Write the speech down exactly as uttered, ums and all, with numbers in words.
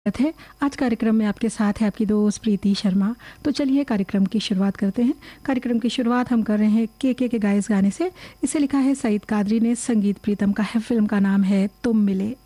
है। आज कार्यक्रम में आपके साथ है आपकी दोस्त प्रीति शर्मा। तो चलिए कार्यक्रम की शुरुआत करते हैं। कार्यक्रम की शुरुआत हम कर रहे हैं के के के गाए इस गाने से। इसे लिखा है सईद कादरी ने, संगीत प्रीतम का है, फिल्म का नाम है तुम मिले।